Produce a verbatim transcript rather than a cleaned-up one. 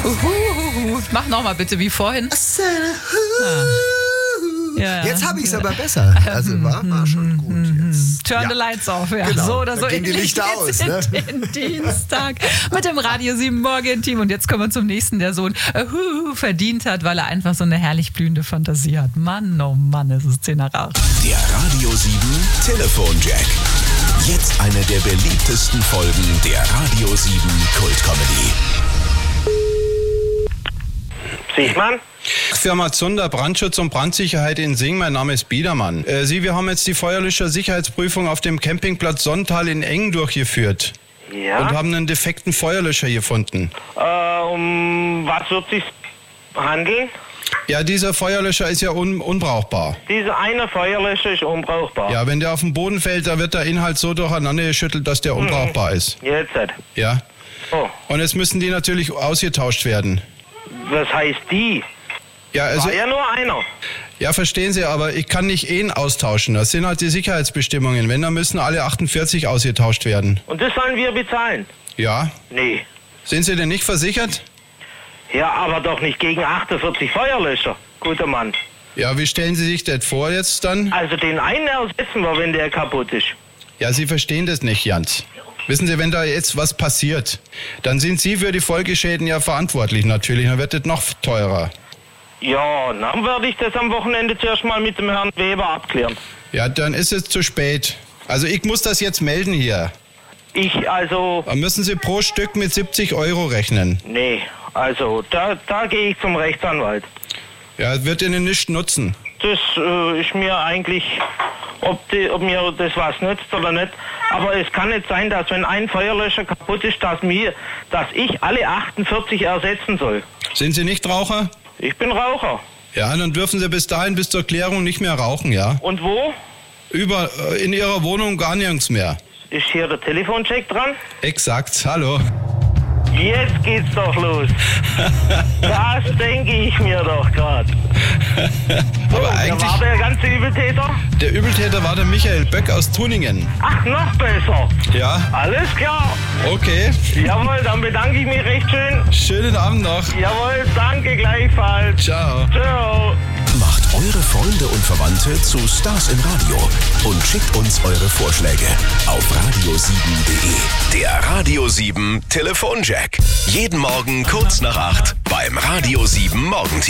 Uhuhu. Mach nochmal bitte wie vorhin. Ah. Ja. Jetzt habe ich es aber besser. Also war, war schon gut jetzt. Turn ja. the lights off. Ja. Genau. So oder so da gehen die Lichter aus. Ne? Den Dienstag mit dem Radio sieben Morgen-Team. Und jetzt kommen wir zum nächsten, der Sohn uh, verdient hat, weil er einfach so eine herrlich blühende Fantasie hat. Mann, oh Mann, es ist zehn nach acht. Der Radio sieben Telefonjack. Jetzt eine der beliebtesten Folgen der Radio sieben Kult-Comedy. Siechmann? Firma Zunder, Brandschutz und Brandsicherheit in Sing. Mein Name ist Biedermann. Äh, Sie, wir haben jetzt die Feuerlöscher Sicherheitsprüfung auf dem Campingplatz Sonntal in Engen durchgeführt. Ja. Und haben einen defekten Feuerlöscher gefunden. Äh, um was wird sich handeln? Ja, dieser Feuerlöscher ist ja un- unbrauchbar. Dieser eine Feuerlöscher ist unbrauchbar. Ja, wenn der auf den Boden fällt, da wird der Inhalt so durcheinander geschüttelt, dass der mhm. unbrauchbar ist. Jetzt. Ja. Oh. Und jetzt müssen die natürlich ausgetauscht werden. Was heißt die? Ja, also, War ja nur einer. ja, verstehen Sie, aber ich kann nicht einen austauschen. Das sind halt die Sicherheitsbestimmungen. Wenn, dann müssen alle achtundvierzig ausgetauscht werden. Und das sollen wir bezahlen? Ja. Nee. Sind Sie denn nicht versichert? Ja, aber doch nicht gegen achtundvierzig Feuerlöscher, guter Mann. Ja, wie stellen Sie sich das vor jetzt dann? Also den einen ersetzen wir, wenn der kaputt ist. Ja, Sie verstehen das nicht, Jans. Wissen Sie, wenn da jetzt was passiert, dann sind Sie für die Folgeschäden ja verantwortlich natürlich. Dann wird das noch teurer. Ja, dann werde ich das am Wochenende zuerst mal mit dem Herrn Weber abklären. Ja, dann ist es zu spät. Also ich muss das jetzt melden hier. Ich, also... Dann müssen Sie pro Stück mit siebzig Euro rechnen. Nee, also da, da gehe ich zum Rechtsanwalt. Ja, es wird Ihnen nichts nutzen. Das äh, ist mir eigentlich, ob, die, ob mir das was nützt oder nicht. Aber es kann nicht sein, dass wenn ein Feuerlöscher kaputt ist, dass, mir, dass ich alle achtundvierzig ersetzen soll. Sind Sie nicht Raucher? Ich bin Raucher. Ja, dann dürfen Sie bis dahin, bis zur Klärung nicht mehr rauchen, ja? Und wo? Über, äh, in Ihrer Wohnung gar nirgends mehr. Ist hier der Telefoncheck dran? Exakt, hallo. Jetzt geht's doch los. Das denke ich mir doch gerade. Aber Wer eigentlich, war der ganze Übeltäter? der Übeltäter war der Michael Böck aus Tuningen. Ach, noch besser. Ja, Alles klar. okay. Jawohl, dann bedanke ich mich recht schön. Schönen Abend noch. Jawohl, danke gleichfalls. Ciao. Ciao. Macht eure Freunde und Verwandte zu Stars im Radio und schickt uns eure Vorschläge auf radio sieben punkt de. Der Radio sieben Telefonjack. Jeden Morgen kurz nach acht beim Radio sieben Morgenteam.